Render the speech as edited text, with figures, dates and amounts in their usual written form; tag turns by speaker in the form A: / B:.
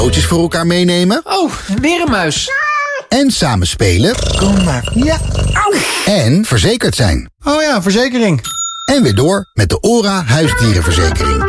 A: cadeautjes voor elkaar meenemen.
B: Oh, weer een muis.
A: En samen spelen.
C: Kom maar. Ja.
B: Au.
A: En verzekerd zijn.
C: Oh ja, verzekering.
A: En weer door met de OHRA huisdierenverzekering.